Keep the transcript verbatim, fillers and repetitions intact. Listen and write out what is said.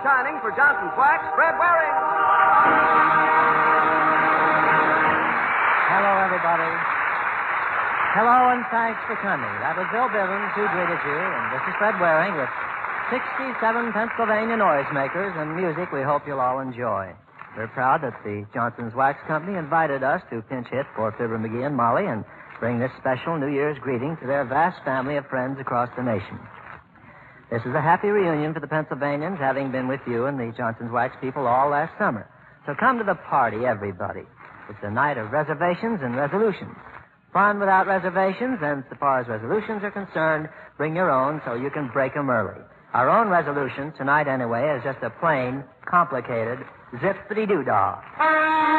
shining for Johnson's Wax, Fred Waring. Hello, everybody. Hello, and thanks for coming. That was Bill Bivens who greeted you, and this is Fred Waring with sixty-seven Pennsylvania noisemakers and music we hope you'll all enjoy. We're proud that the Johnson's Wax Company invited us to pinch hit for Fibber McGee and Molly and bring this special New Year's greeting to their vast family of friends across the nation. This is a happy reunion for the Pennsylvanians, having been with you and the Johnson's Wax people all last summer. So come to the party, everybody. It's a night of reservations and resolutions. Fun without reservations, and so far as resolutions are concerned, bring your own so you can break them early. Our own resolution, tonight anyway, is just a plain, complicated, zippity-doo-dah.